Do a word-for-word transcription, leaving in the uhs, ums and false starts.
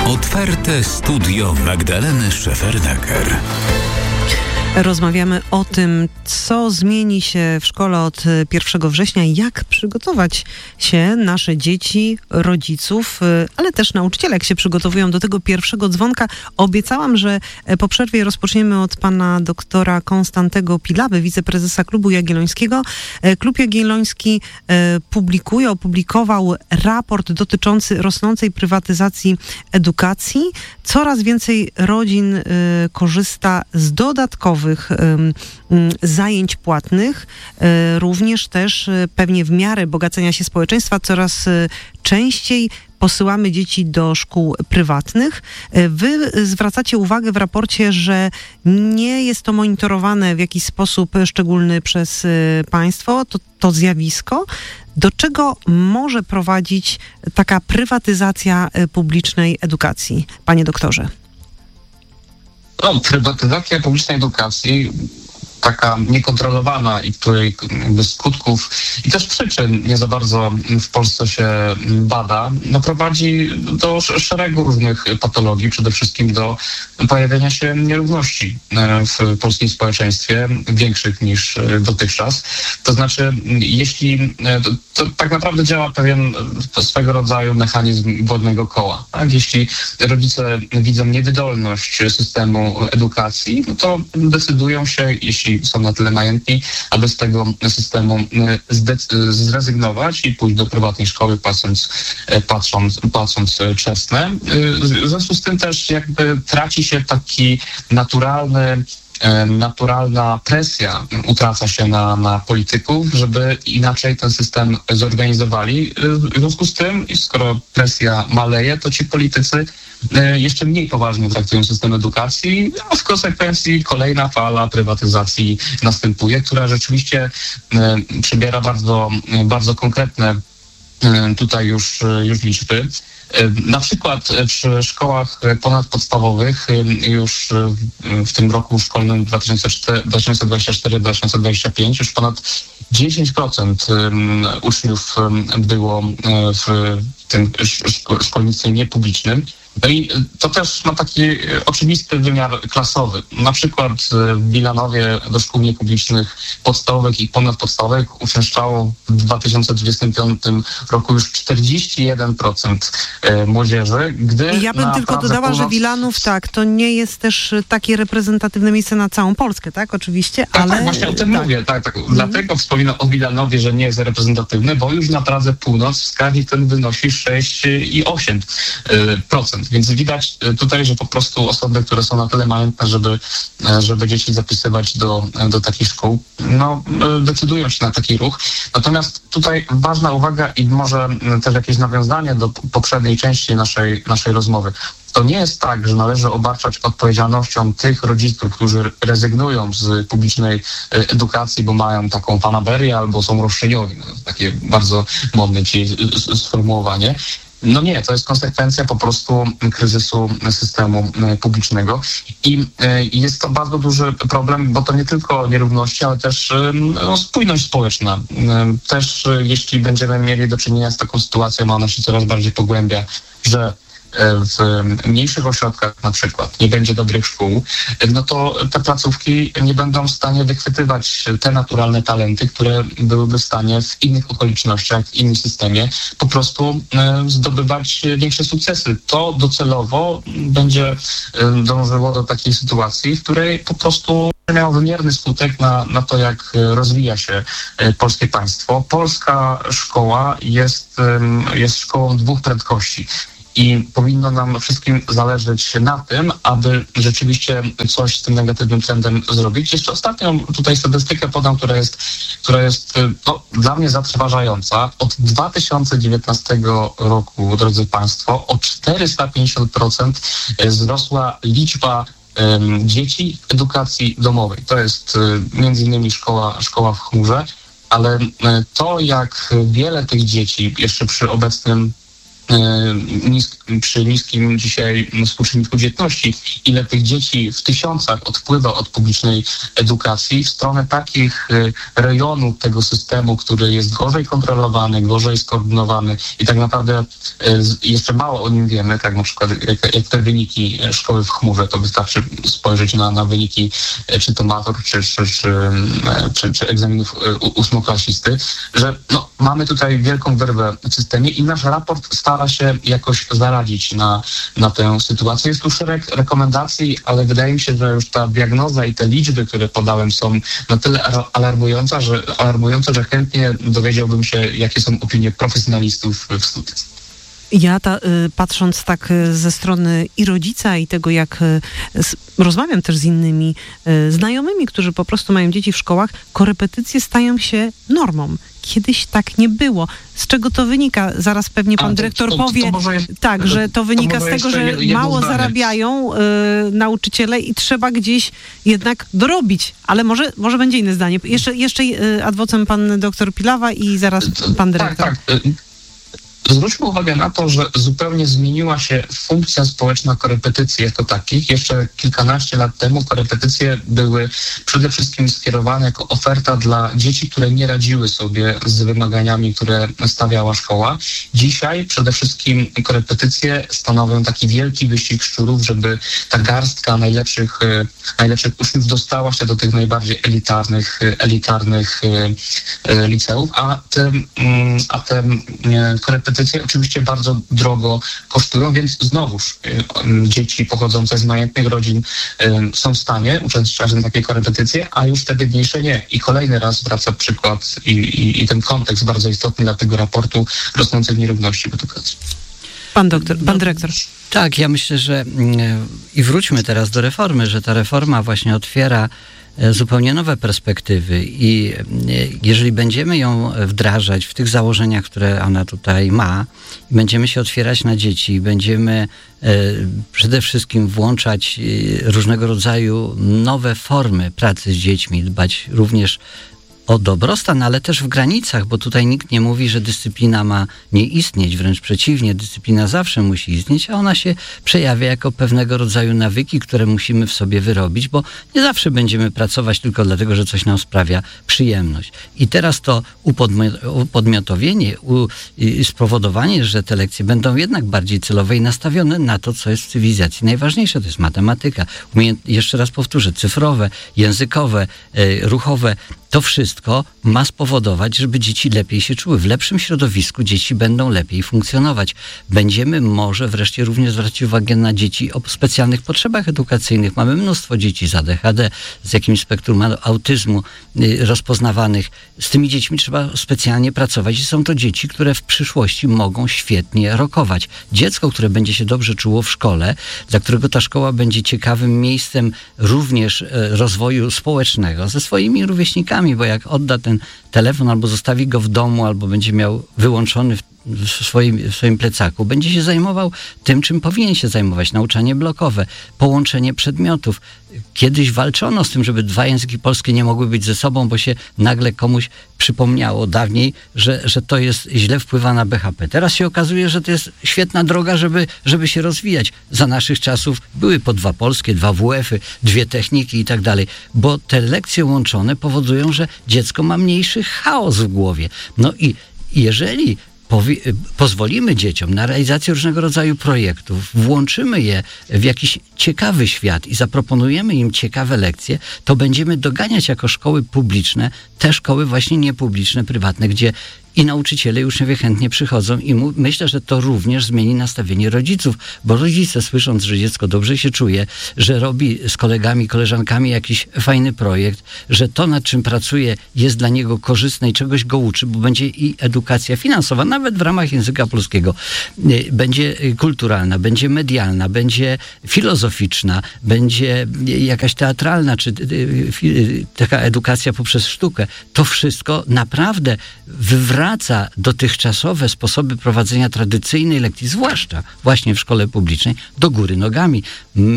Otwarte studio Magdaleny Szefernaker. Rozmawiamy o tym, co zmieni się w szkole od pierwszego września i jak przygotować się nasze dzieci, rodziców, ale też nauczyciele, jak się przygotowują do tego pierwszego dzwonka. Obiecałam, że po przerwie rozpoczniemy od pana doktora Konstantego Pilawy, wiceprezesa Klubu Jagiellońskiego. Klub Jagielloński publikuje, opublikował raport dotyczący rosnącej prywatyzacji edukacji. Coraz więcej rodzin korzysta z dodatkowych zajęć płatnych, również też pewnie w miarę bogacenia się społeczeństwa coraz częściej posyłamy dzieci do szkół prywatnych. Wy zwracacie uwagę w raporcie, że nie jest to monitorowane w jakiś sposób szczególny przez państwo, to, to zjawisko. Do czego może prowadzić taka prywatyzacja publicznej edukacji, panie doktorze? No, prywatyzacja publicznej edukacji, taka niekontrolowana i której jakby skutków i też przyczyn nie za bardzo w Polsce się bada, no prowadzi do szeregu różnych patologii, przede wszystkim do pojawienia się nierówności w polskim społeczeństwie, większych niż dotychczas. To znaczy, jeśli to, to tak naprawdę działa pewien swego rodzaju mechanizm błędnego koła. Tak? Jeśli rodzice widzą niewydolność systemu edukacji, no to decydują się, jeśli są na tyle majętni, aby z tego systemu zrezygnować i pójść do prywatnej szkoły, płacąc, patrząc, płacąc czesne. W związku z tym też jakby traci się taki naturalny naturalna presja utraca się na, na polityków, żeby inaczej ten system zorganizowali. W związku z tym, skoro presja maleje, to ci politycy jeszcze mniej poważnie traktują system edukacji, a w konsekwencji kolejna fala prywatyzacji następuje, która rzeczywiście przybiera bardzo, bardzo konkretne tutaj już, już liczby. Na przykład przy szkołach ponadpodstawowych już w tym roku szkolnym dwa tysiące dwudziestym czwartym dwa tysiące dwudziestym piątym już ponad dziesięć procent uczniów było w tym szkolnictwie niepublicznym. No i to też ma taki oczywisty wymiar klasowy. Na przykład w Wilanowie do szkół niepublicznych podstawowych i ponadpodstawowych uczęszczało w dwa tysiące dwudziestym piątym roku już czterdzieści jeden procent młodzieży. Gdy ja bym tylko dodała, północ... że Wilanów, tak, to nie jest też takie reprezentatywne miejsce na całą Polskę, tak? Oczywiście, tak, ale... Tak, właśnie o tym tak. mówię. Tak, tak. Mm. Dlatego wspominam o Wilanowie, że nie jest reprezentatywny, bo już na Pradze Północ wskaźnik ten wynosi sześć i osiem procent. Więc widać tutaj, że po prostu osoby, które są na tyle majętne, żeby, żeby dzieci zapisywać do, do takich szkół, no decydują się na taki ruch. Natomiast tutaj ważna uwaga i może też jakieś nawiązanie do poprzedniej części naszej, naszej rozmowy. To nie jest tak, że należy obarczać odpowiedzialnością tych rodziców, którzy rezygnują z publicznej edukacji, bo mają taką fanaberię albo są roszczeniowi. No, takie bardzo modne ci sformułowanie. No nie, to jest konsekwencja po prostu kryzysu systemu publicznego i jest to bardzo duży problem, bo to nie tylko nierówności, ale też no, spójność społeczna. Też jeśli będziemy mieli do czynienia z taką sytuacją, a ona się coraz bardziej pogłębia, że w mniejszych ośrodkach na przykład nie będzie dobrych szkół, no to te placówki nie będą w stanie wychwytywać te naturalne talenty, które byłyby w stanie w innych okolicznościach, w innym systemie po prostu zdobywać większe sukcesy. To docelowo będzie dążyło do takiej sytuacji, w której po prostu miał wymierny skutek na, na to, jak rozwija się polskie państwo. Polska szkoła jest, jest szkołą dwóch prędkości. I powinno nam wszystkim zależeć na tym, aby rzeczywiście coś z tym negatywnym trendem zrobić. Jeszcze ostatnią tutaj statystykę podam, która jest, która jest no, dla mnie zatrważająca. Od dwa tysiące dziewiętnastego roku, drodzy Państwo, o czterysta pięćdziesiąt procent wzrosła liczba um, dzieci w edukacji domowej. To jest um, między innymi szkoła, szkoła w chmurze, ale um, to, jak wiele tych dzieci jeszcze przy obecnym nisk, przy niskim dzisiaj współczynniku dzietności, ile tych dzieci w tysiącach odpływa od publicznej edukacji w stronę takich rejonów tego systemu, który jest gorzej kontrolowany, gorzej skoordynowany i tak naprawdę jeszcze mało o nim wiemy, tak na przykład jak, jak te wyniki szkoły w chmurze, to wystarczy spojrzeć na, na wyniki czy to matur, czy, czy, czy, czy, czy egzaminów ósmoklasisty, że no, mamy tutaj wielką wyrwę w systemie i nasz raport stara się jakoś zaradzić na, na tę sytuację. Jest tu szereg rekomendacji, ale wydaje mi się, że już ta diagnoza i te liczby, które podałem, są na tyle alarmujące, że, alarmujące, że chętnie dowiedziałbym się, jakie są opinie profesjonalistów w studiach. Ja ta, y, patrząc tak y, ze strony i rodzica, i tego, jak y, z, rozmawiam też z innymi y, znajomymi, którzy po prostu mają dzieci w szkołach, korepetycje stają się normą. Kiedyś tak nie było. Z czego to wynika? Zaraz pewnie pan A, to, dyrektor to, to, powie, to może, tak, że to wynika to z tego, że jedno mało zdanie. zarabiają y, nauczyciele i trzeba gdzieś jednak dorobić. Ale może, może będzie inne zdanie. Jeszcze, jeszcze y, adwocem pan doktor Pilawa i zaraz pan dyrektor. Tak, tak. Zwróćmy uwagę na to, że zupełnie zmieniła się funkcja społeczna korepetycji jako takich. Jeszcze kilkanaście lat temu korepetycje były przede wszystkim skierowane jako oferta dla dzieci, które nie radziły sobie z wymaganiami, które stawiała szkoła. Dzisiaj przede wszystkim korepetycje stanowią taki wielki wyścig szczurów, żeby ta garstka najlepszych, najlepszych uczniów dostała się do tych najbardziej elitarnych, elitarnych liceów, a te, a te korepetycje oczywiście bardzo drogo kosztują, więc znowuż y, dzieci pochodzące z majętnych rodzin y, są w stanie uczestniczyć w takiej korepetycje, a już te biedniejsze nie. I kolejny raz wraca przykład i, i, i ten kontekst bardzo istotny dla tego raportu rosnących nierówności w edukacji. Pan doktor, pan dyrektor. Tak, ja myślę, że i wróćmy teraz do reformy, że ta reforma właśnie otwiera zupełnie nowe perspektywy i jeżeli będziemy ją wdrażać w tych założeniach, które ona tutaj ma, będziemy się otwierać na dzieci, będziemy przede wszystkim włączać różnego rodzaju nowe formy pracy z dziećmi, dbać również o dobrostan, ale też w granicach, bo tutaj nikt nie mówi, że dyscyplina ma nie istnieć, wręcz przeciwnie, dyscyplina zawsze musi istnieć, a ona się przejawia jako pewnego rodzaju nawyki, które musimy w sobie wyrobić, bo nie zawsze będziemy pracować tylko dlatego, że coś nam sprawia przyjemność. I teraz to upodmiotowienie, u, i spowodowanie, że te lekcje będą jednak bardziej celowe i nastawione na to, co jest w cywilizacji najważniejsze, to jest matematyka, umiejęt- jeszcze raz powtórzę, cyfrowe, językowe, y, ruchowe. To wszystko ma spowodować, żeby dzieci lepiej się czuły. W lepszym środowisku dzieci będą lepiej funkcjonować. Będziemy może wreszcie również zwracać uwagę na dzieci o specjalnych potrzebach edukacyjnych. Mamy mnóstwo dzieci z A D H D, z jakimś spektrum autyzmu y, rozpoznawanych. Z tymi dziećmi trzeba specjalnie pracować i są to dzieci, które w przyszłości mogą świetnie rokować. Dziecko, które będzie się dobrze czuło w szkole, dla którego ta szkoła będzie ciekawym miejscem również y, rozwoju społecznego ze swoimi rówieśnikami, bo jak odda ten telefon albo zostawi go w domu, albo będzie miał wyłączony w, w, swoim, w swoim plecaku, będzie się zajmował tym, czym powinien się zajmować. Nauczanie blokowe, połączenie przedmiotów. Kiedyś walczono z tym, żeby dwa języki polskie nie mogły być ze sobą, bo się nagle komuś przypomniało dawniej, że, że to jest źle wpływa na B H P. Teraz się okazuje, że to jest świetna droga, żeby, żeby się rozwijać. Za naszych czasów były po dwa polskie, dwa W F-y, dwie techniki i tak dalej, bo te lekcje łączone powodują, że dziecko ma mniejszy chaos w głowie. No i jeżeli Powi- pozwolimy dzieciom na realizację różnego rodzaju projektów, włączymy je w jakiś ciekawy świat i zaproponujemy im ciekawe lekcje, to będziemy doganiać jako szkoły publiczne te szkoły właśnie niepubliczne, prywatne, gdzie i nauczyciele i uczniowie chętnie przychodzą i mu- myślę, że to również zmieni nastawienie rodziców, bo rodzice słysząc, że dziecko dobrze się czuje, że robi z kolegami, koleżankami jakiś fajny projekt, że to, nad czym pracuje, jest dla niego korzystne i czegoś go uczy, bo będzie i edukacja finansowa, nawet w ramach języka polskiego, y, będzie kulturalna, będzie medialna, będzie filozoficzna, będzie jakaś teatralna, czy y, y, taka edukacja poprzez sztukę. To wszystko naprawdę wywraca dotychczasowe sposoby prowadzenia tradycyjnej lekcji, zwłaszcza właśnie w szkole publicznej, do góry nogami. My